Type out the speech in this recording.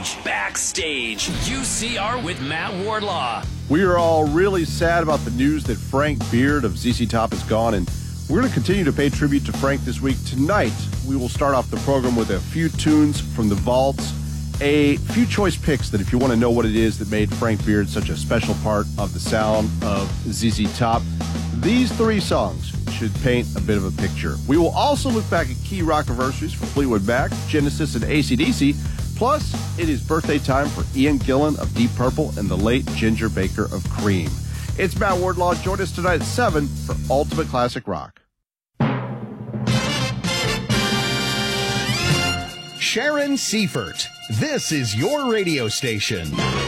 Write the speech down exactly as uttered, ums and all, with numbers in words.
Backstage. Backstage. U C R with Matt Wardlaw. We are all really sad about the news that Frank Beard of Z Z Top is gone, and we're going to continue to pay tribute to Frank this week. Tonight, we will start off the program with a few tunes from the vaults, a few choice picks that if you want to know what it is that made Frank Beard such a special part of the sound of Z Z Top, these three songs should paint a bit of a picture. We will also look back at key rock anniversaries for Fleetwood Mac, Genesis, and A C D C. Plus, it is birthday time for Ian Gillan of Deep Purple and the late Ginger Baker of Cream. It's Matt Wardlaw. Join us tonight at seven for Ultimate Classic Rock. Sharon Seifert. This is your radio station.